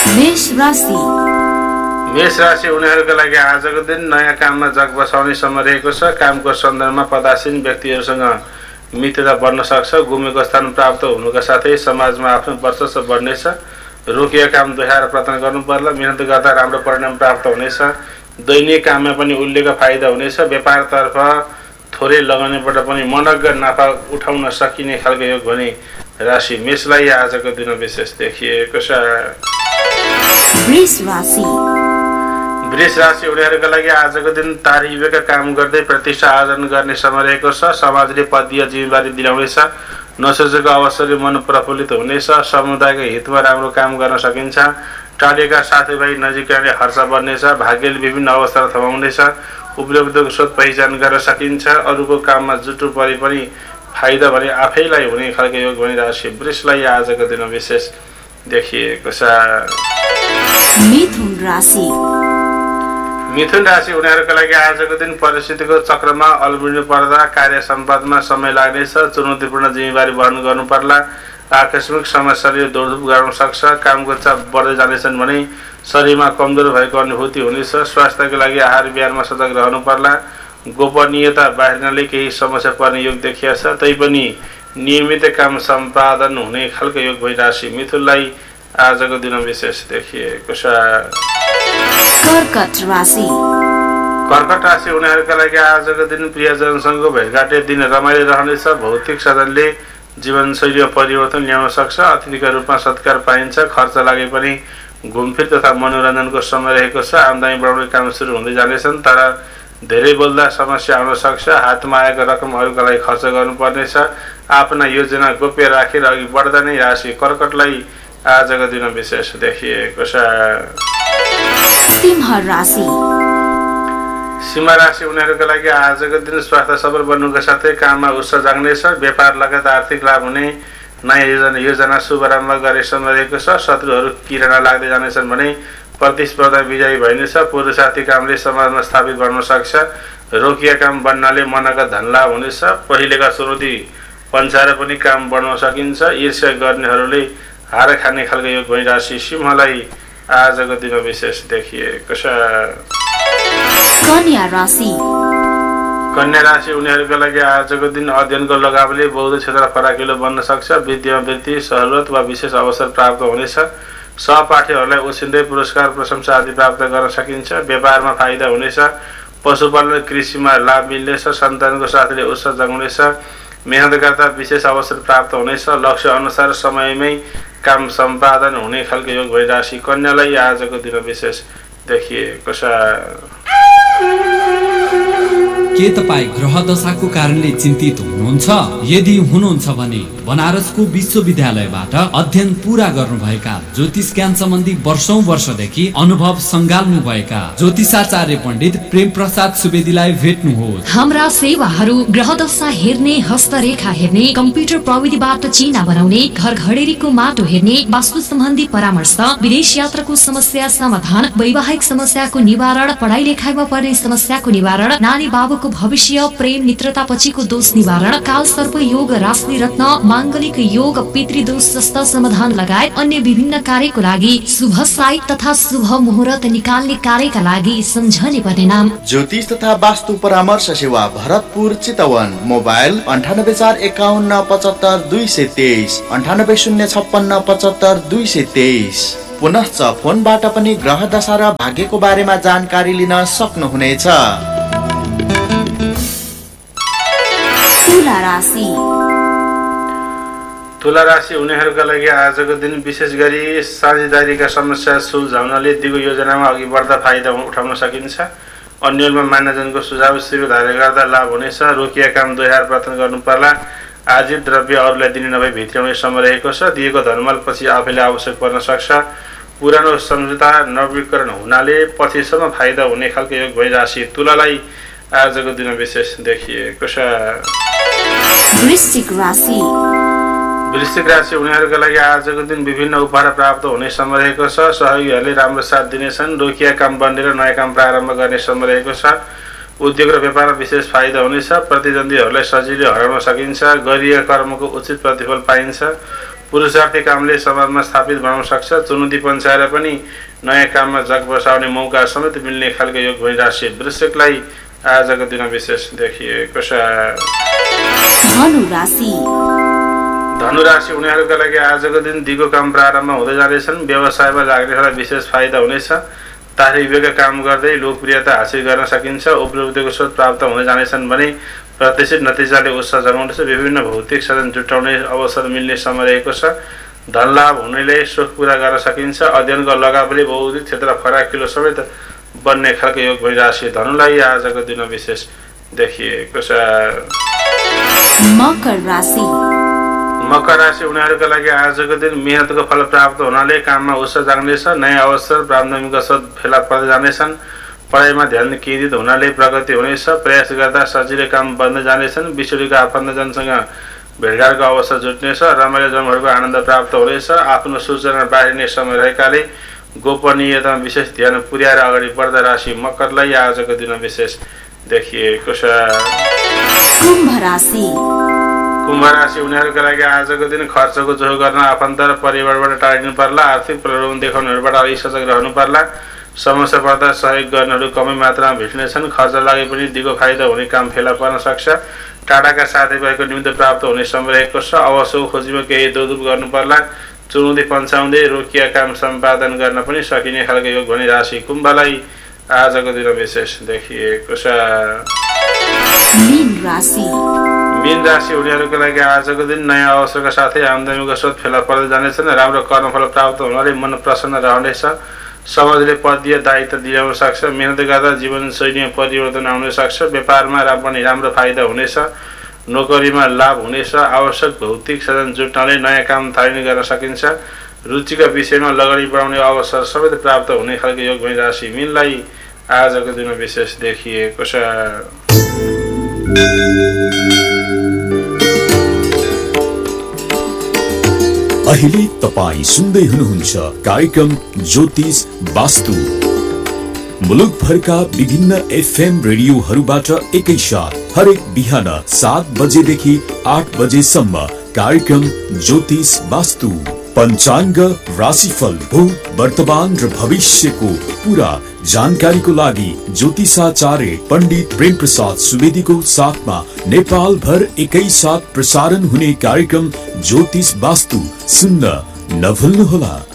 मेष राशि उनीहरूका लागि आजको दिन नयाँ काममा जग बसाउने समय रहेको छ। कामको सन्दर्भमा पदासीन व्यक्तिहरूसँग मित्रता बढ्न सक्छ। गुमेको स्थान प्राप्त हुनुका साथै समाजमा आफ्नो वर्चस्व बढ्नेछ। रोकिएको काम दोहोऱ्याएर प्रयत्न गर्नु पर्ला। मेहनत गर्दा राम्रो परिणाम प्राप्त हुनेछ। दैनिक काममा पनि उल्लेखको फाइदा हुनेछ। व्यापारतर्फ थोरै लगाउनेबाट पनि मनग्ग नाफा उठाउन सकिने खालको योग भने राशि मेषलाई आजको दिन विशेष देखिएको छ। वृष राशि उनीहरूका लागि आजको दिन तारिफका काम गर्दै प्रतिष्ठा आर्जन गर्ने समय रहेको छ। समाजले पदीय जिम्मेवारी दिलाउनेछ। नसोचेको अवसरले मन प्रफुल्लित हुनेछ। समुदायको हितमा राम्रो काम गर्न सकिन्छ। टाढेका साथीभाइ नजिक आउने हर्ष बढ्नेछ। भाग्यले विभिन्न अवस्थाहरू थमाउनेछ। उपलब्धिको स्रोत पहिचान गर्न सकिन्छ। अरूको काममा जुटो परे पनि फाइदा भने आफैलाई हुने खालको योग भने राशि वृषलाई आजको दिन विशेष देखिएको छ। मिथुन राशि उनीहरूका लागि आजको दिन परिस्थितिको चक्रमा अल्झिनु पर्दा कार्य सम्पादनमा समय लाग्नेछ। चुनौतीपूर्ण जिम्मेवारी वहन गर्नु पर्ला। आकस्मिक समस्याले दौडधुप गर्न सक्छ। कामको चाप बढ्दै जानेछन् भने शरीरमा कमजोर भएको अनुभूति हुनेछ। स्वास्थ्यको लागि आहार विहारमा सजग रहनु पर्ला। गोपनीयता बाहिरले केही समस्या पर्ने योग देखिएको छ। तैपनि नियमित काम सम्पादन हुने खालको योग भई राशि मिथुनलाई आजको दिन विशेष देखिएको छ। कर्कट राशि उनीहरूका लागि आजको दिन प्रियजनसँग भेटघाटले दिन रमाइलो रहनेछ। भौतिक साधनले जीवनशैलीमा परिवर्तन ल्याउन सक्छ। अतिथिका रूपमा सत्कार पाइन्छ। खर्च लागे पनि घुमफिर तथा मनोरञ्जनको समय रहेको छ। आम्दानी बढाउने काम सुरु हुँदै जानेछन्। तर धेरै बोल्दा समस्या आउन सक्छ। हातमा आएको रकम अरूका लागि खर्च गर्नुपर्नेछ। आफ्ना योजना गोप्य राखेर अघि बढ्दा नै राशि कर्कटलाई आजको दिन विशेष देखिएको छ। सिंह राशि उनीहरूका लागि आजको दिन स्वास्थ्य सबल बन्नुका साथै काममा उत्साह जाग्नेछ। व्यापार लगायत आर्थिक लाभ हुने नयाँ योजना शुभारम्भ गरे समय रहेको छ। शत्रुहरू किराना लाग्दै जानेछन् भने प्रतिस्पर्धा विजयी भइनेछ। पुरुषार्थी कामले समाजमा स्थापित बन्न सक्छ। रोकिया काम बन्नाले मनका धन लाभ हुनेछ। पहिलेका चुनौती पन्छाएर पनि काम बढाउन सकिन्छ। ईर्ष्या गर्नेहरूले हार खाने खालको योग भई राशि सिंहलाई आजको दिन विशेष देखिएको छ। कन्या राशि उनीहरूका लागि आजको दिन अध्ययनको लगावले बौद्ध क्षेत्र फराकिलो बन्न सक्छ। विद्यामा वृत्ति सहुलियत वा विशेष अवसर प्राप्त हुनेछ। सहपाठीहरूलाई उछिन्दै पुरस्कार प्रशंसा आदि प्राप्त गर्न सकिन्छ। व्यापारमा फाइदा हुनेछ। पशुपालन कृषिमा लाभ मिल्नेछ। सन्तानको साथले उत्साह जगाउनेछ। मेहनत गर्दा विशेष अवसर प्राप्त हुनेछ। लक्ष्य अनुसार समयमै काम सम्पादन हुने खालको योग भई राशि कन्यालाई आजको दिन विशेष देखिएको छ। के तपाईँ ग्रह दशाको कारणले चिन्तित हुनुहुन्छ? यदि हुनुहुन्छ भने बनारसको विश्वविद्यालयबाट अध्ययन पूरा गर्नुभएका ज्योतिष ज्ञान सम्बन्धी वर्षौं वर्षदेखि अनुभव संगाल्नु भएका ज्योतिषाचार्य पण्डित प्रेम प्रसाद सुवेदीलाई भेट्नुहोस्। हाम्रा सेवाहरू ग्रह दशा हेर्ने, हस्तरेखा हेर्ने, कम्प्युटर प्रविधिबाट चिन्ह बनाउने, घर घडेरीको माटो हेर्ने, वास्तु सम्बन्धी परामर्श, विदेश यात्राको समस्या समाधान, वैवाहिक समस्याको निवारण, पढाइ लेखाइमा पर्ने समस्याको निवारण, नानी बाबुको भविष्य, प्रेम मित्रता पछिको दोष निवारण, काल सर्प योग, राशि रत्न, मांगलिक योग, पितृदोष जस्ता समाधान लगायत अन्य विभिन्न कार्यको लागि शुभ साइत तथा शुभ मुहुर्त निकाल्ने कार्यका लागि सम्झने पर्ने नाम ज्योतिष तथा वास्तु परामर्श सेवा भरतपुर चितवन। मोबाइल 9841575223 9806575223। पुनश्च फोनबाट पनि ग्रह दशा र भाग्यको बारेमा जानकारी लिन सक्नुहुनेछ। तुला राशि उनीहरूका लागि आजको दिन विशेष गरी साझेदारीका समस्या सुल्झाउनले दिगो योजनामा अघि बढ्दा फाइदा उठाउन सकिन्छ। अन्यलमा मान्यजनको सुझाव शिरोधार्य गर्दा लाभ हुनेछ। रोकिया काम दोहोऱ्याएर प्रयत्न गर्नु पर्ला। आजित द्रव्य अरूलाई दिने नभई भित्राउने समय रहेको छ। दिएको धनमाल पछि आफैले आवश्यक पर्न सक्छ। पुरानो सम्झौता नवीकरण हुनाले पछिसम्म फाइदा हुने खालको योग भई राशि तुलालाई आजको दिन विशेष देखिएको छ। वृश्चिक राशि उनीहरूका लागि आजको दिन विभिन्न उपहार प्राप्त हुने समय रहेको छ। सहयोगीहरूले राम्रो साथ दिनेछन्। रोकिया काम बन्नेर नयाँ काम प्रारम्भ गर्ने समय रहेको छ। उद्योग र व्यापारमा विशेष फाइदा हुनेछ। प्रतिद्वन्दीहरूलाई सजिलै हराउन सकिन्छ। गरिएका कर्मको उचित प्रतिफल पाइन्छ। पुरुषार्थी कामले समाजमा स्थापित बनाउन सक्छ। चुनौती पन्छाएर पनि नयाँ काममा जग बसाउने मौका समेत मिल्ने खालको योग भई राशि वृश्चिकलाई आजको दिन विशेष देखिएको छ। धनु राशि उनीहरूका लागि आजको दिन दिगो काम प्रारम्भ हुँदै जाँदैछन्। व्यवसायमा लाग्नेहरूलाई विशेष फाइदा हुनेछ। तारिफका काम गर्दै लोकप्रियता हासिल गर्न सकिन्छ। उपलब्धिको स्रोत प्राप्त हुँदै जानेछन् भने प्रत्याशित नतिजाले उत्साह जगाउँदछ। विभिन्न भौतिक साधन जुटाउने अवसर मिल्ने समय रहेको छ। धन लाभ हुनेले सोख पूरा गर्न सकिन्छ। अध्ययनको लगावले बौद्धिक क्षेत्र फराकिलो समेत बन्ने खालको योग भइराशि धनुलाई आजको दिन विशेष देखिएको छ। मकर राशि उनीहरूका लागि आजको दिन मेहनतको फल प्राप्त हुनाले काममा उत्साह जाग्नेछ। नयाँ अवसर प्राथमिक स्रोत फेला पर्दै जानेछन्। पढाइमा ध्यान केन्द्रित हुनाले प्रगति हुनेछ। प्रयास गर्दा सजिलै काम बन्दै जानेछन्। विछोडीका आफन्तजनसँग भेटघाटको अवसर जुट्नेछ। रमाइलो जमहरूको आनन्द प्राप्त हुनेछ। आफ्नो सूचना बाँड्ने समय रहेकाले गोपनीयतामा विशेष ध्यान पुर्याएर अगाडि बढ्दा राशि मकरलाई आजको दिन विशेष देखिएको छ। कुम्भ राशि उनीहरूका लागि आजको दिन खर्चको जोहो गर्न आफन्त र परिवारबाट टाढिनु पर्ला। आर्थिक प्रलोभन देखाउनेहरूबाट अलि सजग रहनु पर्ला। समस्या पर्दा सहयोग गर्नेहरू कमै मात्रामा भेट्नेछन्। खर्च लागे पनि दिगो फाइदा हुने काम फेला पर्न सक्छ। टाढाका साथीभाइको निमित्त प्राप्त हुने समय रहेको छ। अवसरको खोजीमा केही दोधुप गर्नु पर्ला। चुनौती पन्छाउँदै रोकिया काम सम्पादन गर्न पनि सकिने खालको योग भने राशि कुम्भलाई आजको दिन विशेष देखिएको छ। मीन राशि उनीहरूका लागि आजको दिन नयाँ अवसरका साथै आमदामीको स्रोत फेला पर्दै जानेछन्। राम्रो कर्मफल प्राप्त हुनाले मन प्रसन्न रहनेछ। समाजले पदीय दायित्व दिलाउन सक्छ। मेहनत गर्दा जीवनशैलीमा परिवर्तन आउन सक्छ। व्यापारमा पनि राम्रो फाइदा हुनेछ। नोकरीमा लाभ हुनेछ। आवश्यक भौतिक साधन जुट्नाले नयाँ काम थालनी गर्न सकिन्छ। रुचिका विषयमा लगानी बढाउने अवसर समेत प्राप्त हुने खालको योग भई राशि मीनलाई आजको दिन विशेष देखिएको छ। अहिले तपाई सुन्दै हुनुहुन्छ कार्यक्रम ज्योतिष वास्तु। मुलुकभरका विभिन्न एफएम रेडियोहरूबाट एकैसाथ हरेक बिहान 7 बजेदेखि 8 बजेसम्म कार्यक्रम ज्योतिष वास्तु। पञ्चाङ्ग, राशिफल, भूत, वर्तमान र भविष्यको पूरा जानकारीको लागि ज्योतिषाचार्य पण्डित प्रेम प्रसाद सुवेदीको साथमा नेपाल भर एकैसाथ प्रसारण हुने कार्यक्रम ज्योतिष वास्तु सुन्न नभुल्नुहोला।